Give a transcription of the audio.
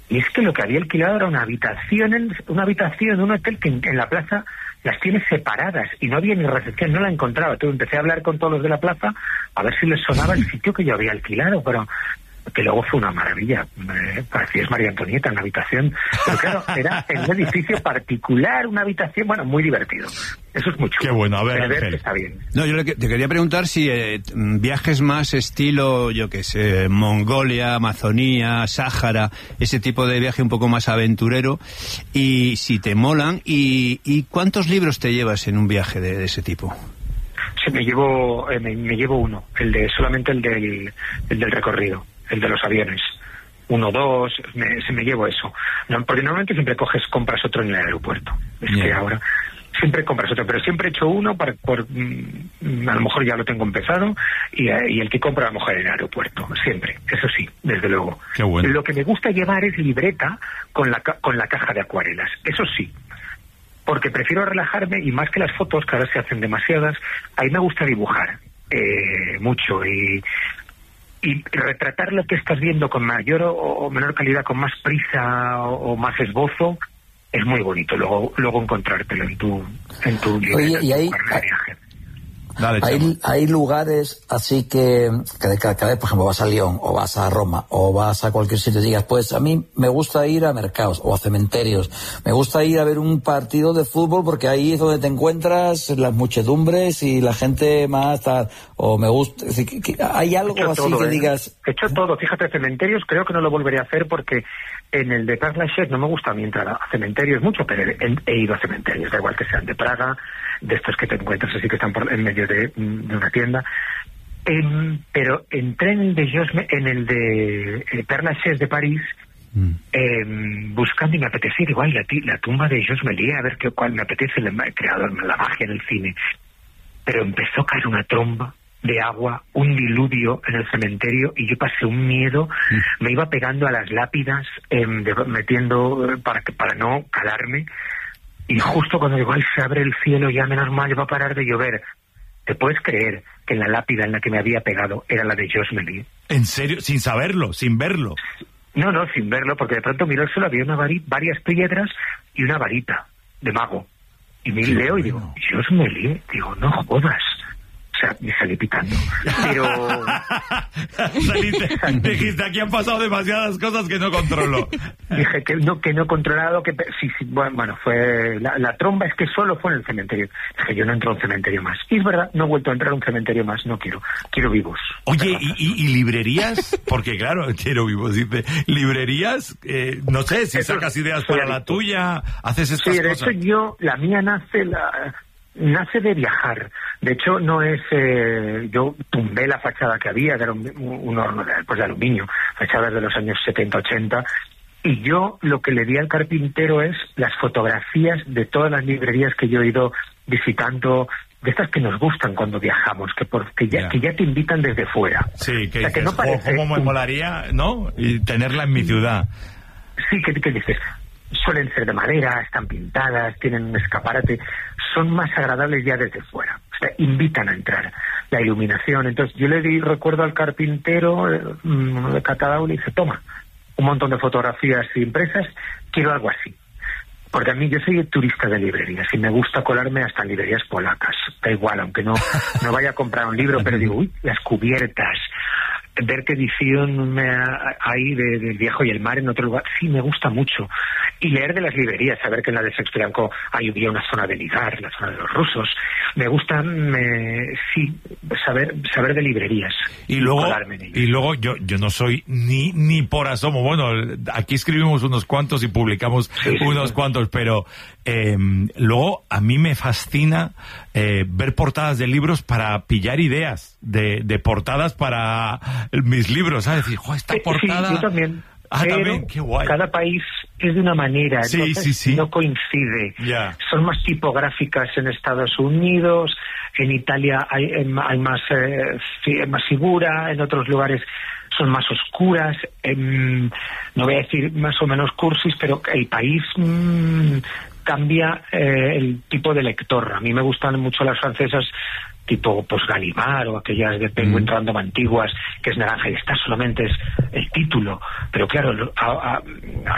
Y es que lo que había alquilado era una habitación en un hotel que en la plaza las tiene separadas y no había ni recepción, no la encontraba. Entonces empecé a hablar con todos los de la plaza a ver si les sonaba el sitio que yo había alquilado, pero que luego fue una maravilla. Parecía María Antonieta en la habitación. Pero claro, era en un edificio particular, una habitación, bueno, muy divertido. Eso es mucho. Qué bueno, a ver, Ángel. Está bien. No, yo te quería preguntar si viajes más estilo, yo qué sé, Mongolia, Amazonía, Sáhara, ese tipo de viaje un poco más aventurero, y si te molan, y ¿cuántos libros te llevas en un viaje de ese tipo? Sí, me llevo uno, solamente el del recorrido, el de los aviones. 1, 2, me llevo eso. No, porque normalmente siempre compras otro en el aeropuerto. Es que ahora siempre compras otro, pero siempre he hecho uno a lo mejor ya lo tengo empezado, y el que compro a lo mejor en el aeropuerto, siempre, eso sí, desde luego. Qué bueno. Lo que me gusta llevar es libreta con la caja de acuarelas, eso sí, porque prefiero relajarme, y más que las fotos, que ahora se hacen demasiadas, a mí me gusta dibujar mucho y retratar lo que estás viendo con mayor o menor calidad, con más prisa o más esbozo. Es muy bonito luego encontrártelo en tu Oye, y ahí viaje. Dale, hay lugares así que cada vez, por ejemplo, vas a Lyon o vas a Roma o vas a cualquier sitio y digas, pues a mí me gusta ir a mercados o a cementerios, me gusta ir a ver un partido de fútbol porque ahí es donde te encuentras las muchedumbres y la gente más tal, o me gusta, es decir, hay algo así todo, que digas... He hecho todo, fíjate, cementerios creo que no lo volveré a hacer porque en el de Père Lachaise no me gusta a mí entrar a cementerios mucho, pero he ido a cementerios, da igual que sean de Praga, de estos que te encuentras así que están en medio de una tienda. Pero entré en el de Père Lachaise de París, buscando, y me apetecía igual la tumba de Georges Méliès, a ver cuál me apetece, el creador, la magia del cine. Pero empezó a caer una tromba de agua, un diluvio en el cementerio, y yo pasé un miedo, me iba pegando a las lápidas, metiendo para no calarme, y justo cuando igual se abre el cielo, ya menos mal, va a parar de llover. ¿Te puedes creer que la lápida en la que me había pegado era la de Georges Méliès? ¿En serio? ¿Sin saberlo? ¿Sin verlo? No, sin verlo, porque de pronto miró el suelo, había varias piedras y una varita de mago. Y me leo y digo, Georges Méliès, digo, no jodas. O sea, me salí pitando. Pero... Dijiste, aquí han pasado demasiadas cosas que no controlo. Dije que no he controlado, sí, bueno, fue... La tromba es que solo fue en el cementerio. Dije, yo no entro a un cementerio más. Y es verdad, no he vuelto a entrar a un cementerio más, no quiero vivos. Oye, ¿y librerías? Porque claro, quiero vivos, dice. ¿Librerías? No sé, si sacas ideas para la tuya, haces estas cosas. Sí, de hecho la mía nace de viajar. De hecho, no es... yo tumbé la fachada que había, que era un horno de aluminio, fachadas de los años 70-80, y yo lo que le di al carpintero es las fotografías de todas las librerías que yo he ido visitando, de estas que nos gustan cuando viajamos, que ya te invitan desde fuera. Sí, que, o sea, dices, que no parece... ¿cómo me molaría, no? Y tenerla en mi ciudad. Sí, que dices... Suelen ser de madera, están pintadas, tienen un escaparate, son más agradables ya desde fuera, o sea, invitan a entrar. La iluminación, entonces yo le recuerdo al carpintero de Catadau, le dice, toma, un montón de fotografías impresas, quiero algo así. Porque a mí, yo soy turista de librerías y me gusta colarme hasta en librerías polacas, da igual, aunque no vaya a comprar un libro, pero digo, uy, las cubiertas, ver qué edición hay del Viejo y el Mar en otro lugar, sí, me gusta mucho. Y leer de las librerías, saber que en la de Sexto había una zona de ligar, la zona de los rusos. Me gusta, saber de librerías. Y luego yo no soy ni por asomo. Bueno, aquí escribimos unos cuantos y publicamos unos cuantos, pero luego a mí me fascina ver portadas de libros para pillar ideas de portadas para mis libros, ¿sabes? Decir, esta portada... Sí, yo también. También, qué guay. Cada país es de una manera, entonces no coincide. Son más tipográficas en Estados Unidos, en Italia hay más figura, en otros lugares son más oscuras, no voy a decir más o menos cursis, pero el país cambia el tipo de lector. A mí me gustan mucho las francesas tipo pues Gallimard o aquellas de Penguin Random antiguas, que es naranja, y esta solamente es el título, pero claro,